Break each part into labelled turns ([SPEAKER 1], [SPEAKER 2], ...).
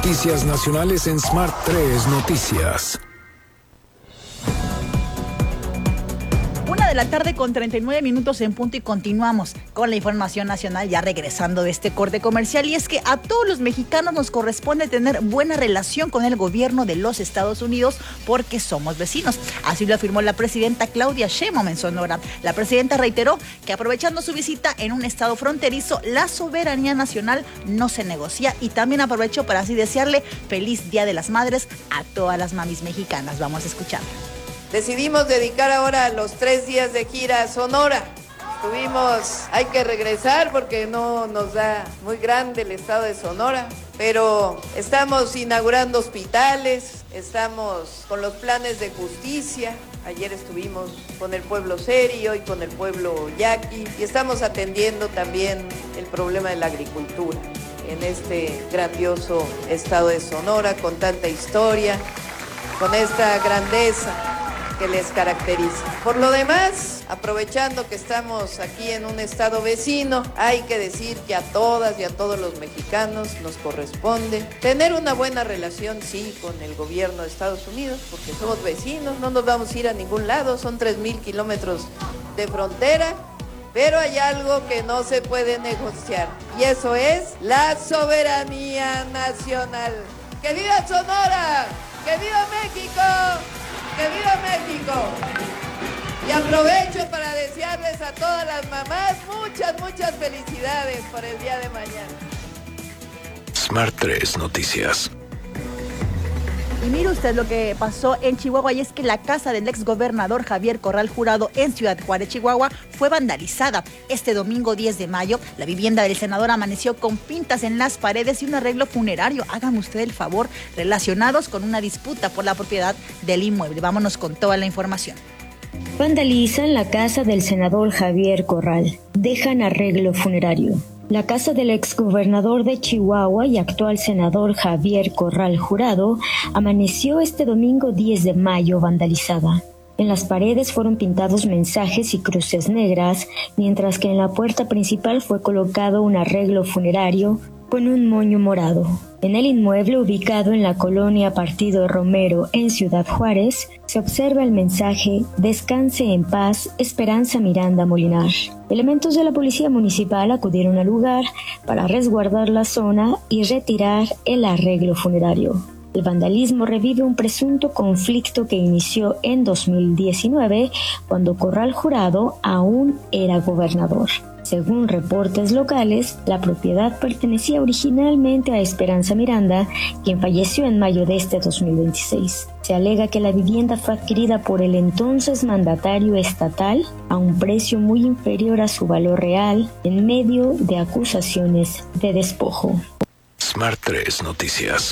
[SPEAKER 1] noticias nacionales en Smart 3 Noticias.
[SPEAKER 2] 1:39 con 39 minutos en punto y continuamos con la información nacional ya regresando de este corte comercial. Y es que a todos los mexicanos nos corresponde tener buena relación con el gobierno de los Estados Unidos porque somos vecinos. Así lo afirmó la presidenta Claudia Sheinbaum en Sonora. La presidenta reiteró que aprovechando su visita en un estado fronterizo, la soberanía nacional no se negocia y también aprovechó para así desearle feliz Día de las Madres a todas las mamis mexicanas. Vamos a escuchar.
[SPEAKER 3] Decidimos dedicar ahora los 3 días de gira a Sonora. Hay que regresar porque no nos da muy grande el estado de Sonora, pero estamos inaugurando hospitales, estamos con los planes de justicia. Ayer estuvimos con el pueblo serio y con el pueblo yaqui y estamos atendiendo también el problema de la agricultura en este grandioso estado de Sonora con tanta historia, con esta grandeza que les caracteriza. Por lo demás, aprovechando que estamos aquí en un estado vecino, hay que decir que a todas y a todos los mexicanos nos corresponde tener una buena relación, sí, con el gobierno de Estados Unidos, porque somos vecinos, no nos vamos a ir a ningún lado, son 3,000 kilómetros de frontera, pero hay algo que no se puede negociar, y eso es la soberanía nacional. ¡Que viva Sonora! ¡Que viva México! ¡Que viva México! Y aprovecho para desearles a todas las mamás muchas felicidades por el día de mañana.
[SPEAKER 1] Smart 3 Noticias.
[SPEAKER 2] Y mire usted lo que pasó en Chihuahua, y es que la casa del exgobernador Javier Corral Jurado en Ciudad Juárez, Chihuahua, fue vandalizada. Este domingo 10 de mayo, la vivienda del senador amaneció con pintas en las paredes y un arreglo funerario, hagan usted el favor, relacionados con una disputa por la propiedad del inmueble. Vámonos con toda la información.
[SPEAKER 4] Vandalizan la casa del senador Javier Corral, dejan arreglo funerario. La casa del exgobernador de Chihuahua y actual senador Javier Corral Jurado amaneció este domingo 10 de mayo vandalizada. En las paredes fueron pintados mensajes y cruces negras, mientras que en la puerta principal fue colocado un arreglo funerario con un moño morado. En el inmueble ubicado en la colonia Partido Romero en Ciudad Juárez, se observa el mensaje «Descanse en paz, Esperanza Miranda Molinar». Elementos de la policía municipal acudieron al lugar para resguardar la zona y retirar el arreglo funerario. El vandalismo revive un presunto conflicto que inició en 2019, cuando Corral Jurado aún era gobernador. Según reportes locales, la propiedad pertenecía originalmente a Esperanza Miranda, quien falleció en mayo de este 2026. Se alega que la vivienda fue adquirida por el entonces mandatario estatal a un precio muy inferior a su valor real, en medio de acusaciones de despojo.
[SPEAKER 1] Smart 3 Noticias.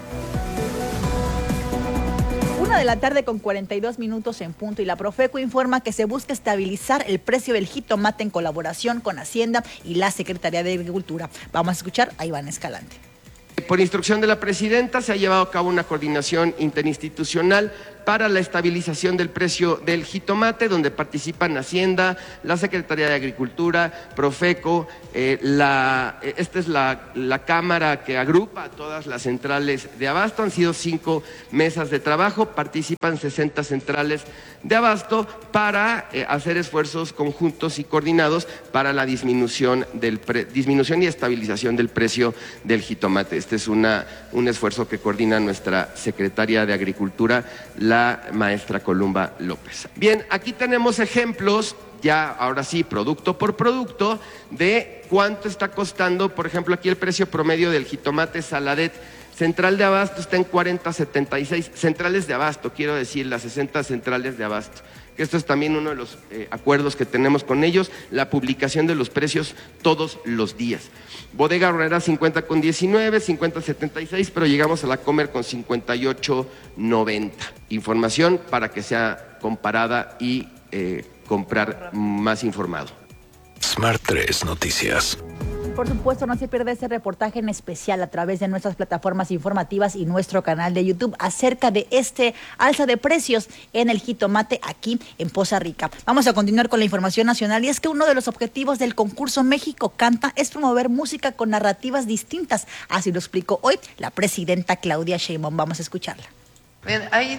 [SPEAKER 2] 1:00 con 42 minutos en punto, y la Profeco informa que se busca estabilizar el precio del jitomate en colaboración con Hacienda y la Secretaría de Agricultura. Vamos a escuchar a Iván Escalante.
[SPEAKER 5] Por instrucción de la presidenta se ha llevado a cabo una coordinación interinstitucional para la estabilización del precio del jitomate, donde participan Hacienda, la Secretaría de Agricultura, Profeco, esta es la cámara que agrupa a todas las centrales de abasto. Han sido 5 mesas de trabajo, participan 60 centrales de abasto para hacer esfuerzos conjuntos y coordinados para la disminución y estabilización del precio del jitomate. Este es un esfuerzo que coordina nuestra Secretaria de Agricultura, la maestra Columba López. Bien, aquí tenemos ejemplos, ya ahora sí, producto por producto, de cuánto está costando. Por ejemplo, aquí el precio promedio del jitomate Saladet central de abasto está en 40.76, centrales de abasto, quiero decir, las 60 centrales de abasto. Esto es también uno de los acuerdos que tenemos con ellos, la publicación de los precios todos los días. Bodega Aurrera 50,19, 50,76, pero llegamos a la Comer con 58,90. Información para que sea comparada y comprar más informado.
[SPEAKER 1] Smart 3 Noticias.
[SPEAKER 2] Por supuesto, no se pierda este reportaje en especial a través de nuestras plataformas informativas y nuestro canal de YouTube acerca de este alza de precios en el jitomate aquí en Poza Rica. Vamos a continuar con la información nacional y es que uno de los objetivos del concurso México Canta es promover música con narrativas distintas. Así lo explicó hoy la presidenta Claudia Sheinbaum. Vamos a escucharla.
[SPEAKER 3] Bien, hay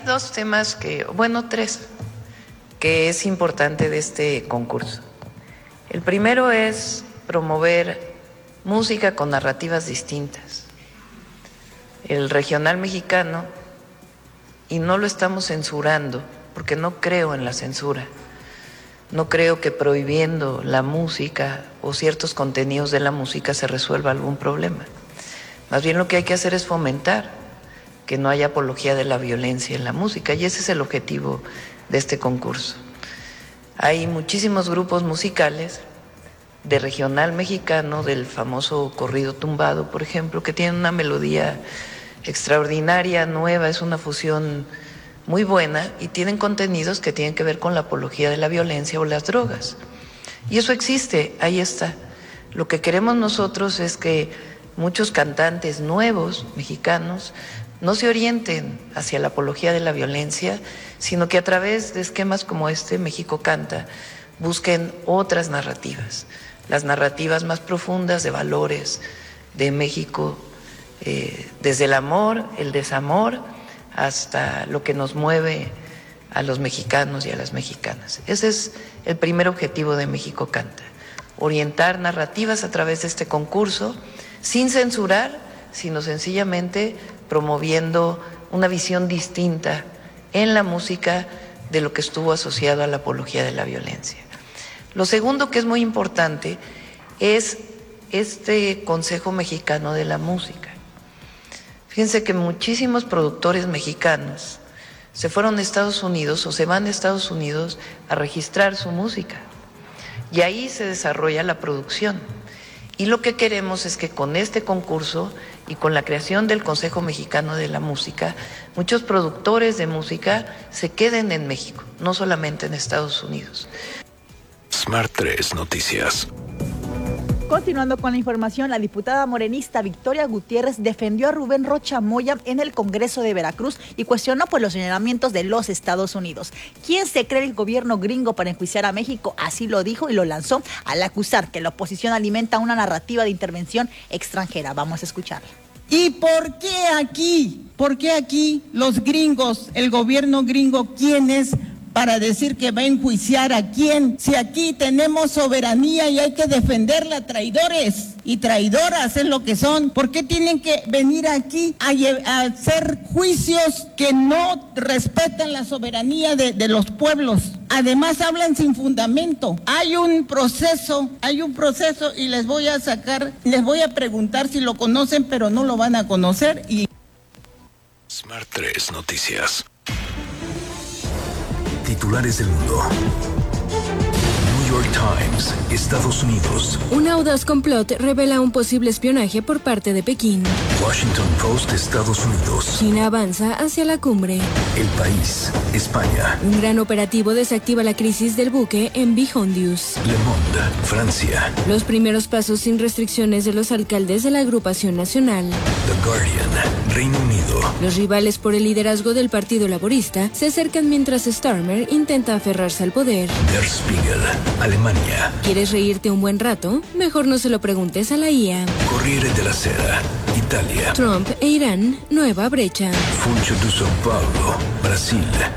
[SPEAKER 3] tres, que es importante de este concurso. El primero es promover música con narrativas distintas. El regional mexicano, y no lo estamos censurando, porque no creo en la censura, no creo que prohibiendo la música o ciertos contenidos de la música se resuelva algún problema. Más bien lo que hay que hacer es fomentar que no haya apología de la violencia en la música, y ese es el objetivo de este concurso. Hay muchísimos grupos musicales de regional mexicano, del famoso corrido tumbado, por ejemplo, que tienen una melodía extraordinaria, nueva, es una fusión muy buena y tienen contenidos que tienen que ver con la apología de la violencia o las drogas. Y eso existe, ahí está. Lo que queremos nosotros es que muchos cantantes nuevos, mexicanos, no se orienten hacia la apología de la violencia, sino que a través de esquemas como este, México Canta, busquen otras narrativas, las narrativas más profundas de valores de México, desde el amor, el desamor, hasta lo que nos mueve a los mexicanos y a las mexicanas. Ese es el primer objetivo de México Canta, orientar narrativas a través de este concurso, sin censurar, sino sencillamente promoviendo una visión distinta en la música de lo que estuvo asociado a la apología de la violencia. Lo segundo que es muy importante es este Consejo Mexicano de la Música. Fíjense que muchísimos productores mexicanos se fueron a Estados Unidos o se van a Estados Unidos a registrar su música y ahí se desarrolla la producción. Y lo que queremos es que con este concurso y con la creación del Consejo Mexicano de la Música, muchos productores de música se queden en México, no solamente en Estados Unidos.
[SPEAKER 1] Smart 3 Noticias.
[SPEAKER 2] Continuando con la información, la diputada morenista Victoria Gutiérrez defendió a Rubén Rocha Moya en el Congreso de Veracruz y cuestionó los señalamientos de los Estados Unidos. ¿Quién se cree el gobierno gringo para enjuiciar a México? Así lo dijo y lo lanzó al acusar que la oposición alimenta una narrativa de intervención extranjera. Vamos a escucharla.
[SPEAKER 6] ¿Y por qué aquí? ¿Por qué aquí los gringos, el gobierno gringo, quién es para decir que va a enjuiciar a quién? Si aquí tenemos soberanía y hay que defenderla, traidores y traidoras es lo que son. ¿Por qué tienen que venir aquí a hacer juicios que no respetan la soberanía de los pueblos? Además hablan sin fundamento. Hay un proceso y les voy a preguntar si lo conocen, pero no lo van a conocer.
[SPEAKER 1] Smart 3 Noticias. Titulares del mundo. New York Times, Estados Unidos.
[SPEAKER 7] Un audaz complot revela un posible espionaje por parte de Pekín.
[SPEAKER 1] Washington Post, Estados Unidos.
[SPEAKER 7] China avanza hacia la cumbre.
[SPEAKER 1] El País, España.
[SPEAKER 7] Un gran operativo desactiva la crisis del buque en Hondius.
[SPEAKER 1] Le Monde, Francia.
[SPEAKER 7] Los primeros pasos sin restricciones de los alcaldes de la agrupación nacional.
[SPEAKER 1] The Guardian, Reino Unido.
[SPEAKER 7] Los rivales por el liderazgo del Partido Laborista se acercan mientras Starmer intenta aferrarse al poder.
[SPEAKER 1] Der Spiegel, Alemania.
[SPEAKER 7] ¿Quieres reírte un buen rato? Mejor no se lo preguntes a la IA.
[SPEAKER 1] Corriere della Sera, Italia.
[SPEAKER 7] Trump e Irán, nueva brecha.
[SPEAKER 1] Funcho de São Paulo, Brasil.